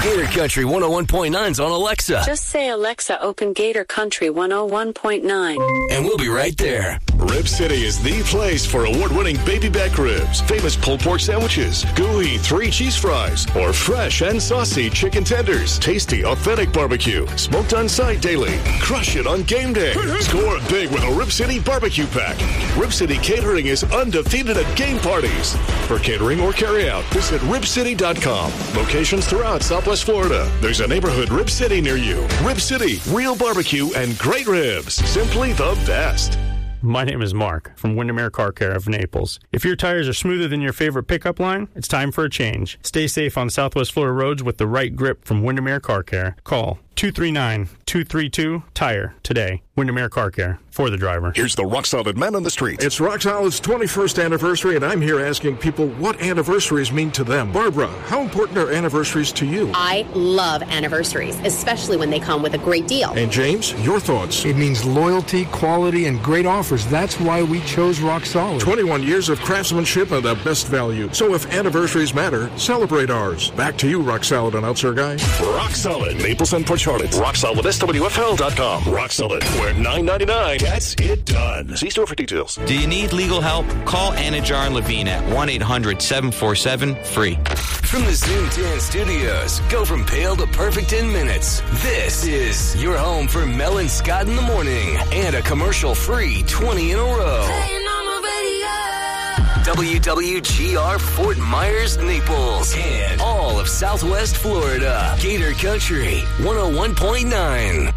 Gator Country 101.9's on Alexa. Just say, Alexa, open Gator Country 101.9. And we'll be right there. Rib City is the place for award-winning baby back ribs, famous pulled pork sandwiches, gooey 3 cheese fries, or fresh and saucy chicken tenders. Tasty, authentic barbecue, smoked on site daily. Crush it on game day. Score big with a Rib City barbecue pack. Rib City Catering is undefeated at game parties. For catering or carryout, visit ribcity.com. Locations throughout Southwest Florida. There's a neighborhood Rib City near you. Rib City, real barbecue and great ribs. Simply the best. My name is Mark from Windermere Car Care of Naples. If your tires are smoother than your favorite pickup line, it's time for a change. Stay safe on Southwest Florida roads with the right grip from Windermere Car Care. Call 239-232-TIRE today. Windermere Car Care, for the driver. Here's the Rock Solid Man on the street. It's Rock Solid's 21st anniversary, and I'm here asking people what anniversaries mean to them. Barbara, how important are anniversaries to you? I love anniversaries, especially when they come with a great deal. And James, your thoughts? It means loyalty, quality, and great offers. That's why we chose Rock Solid. 21 years of craftsmanship and the best value. So if anniversaries matter, celebrate ours. Back to you, Rock Solid announcer guy. Rock Solid, Naples and Port Charlotte. RockSolidSWFL.com. Rock Solid, where $9.99 gets it done. See store for details. Do you need legal help? Call Anajar and Levine at 1-800-747-FREE. From the Zoom 10 studios, go from pale to perfect in minutes. This is your home for Mel and Scott in the morning and a commercial-free 20 in a row. WWGR Fort Myers, Naples, and all of Southwest Florida. Gator Country 101.9.